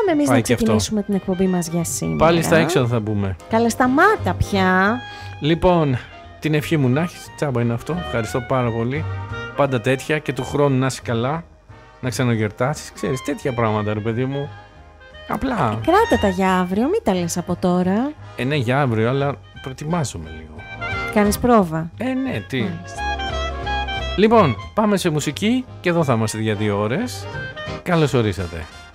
Πάμε εμείς να ξεκινήσουμε την εκπομπή μας για σήμερα. Πάλι στα έξοδα θα μπούμε. Καλέ, σταμάτα πια. Λοιπόν, την ευχή μου να έχεις, τσάμπα είναι αυτό. Ευχαριστώ πάρα πολύ. Πάντα τέτοια και του χρόνου να είσαι καλά. Να ξαναγιορτάσεις. Ξέρεις, τέτοια πράγματα, ρε παιδί μου. Απλά. Κράτα τα για αύριο, μην τα λες από τώρα. Ναι, για αύριο, αλλά προετοιμάζομαι λίγο. Κάνεις πρόβα. Ναι, τι. Λοιπόν, πάμε σε μουσική και εδώ θα είμαστε για 2 ώρες. Καλώς ορίσατε.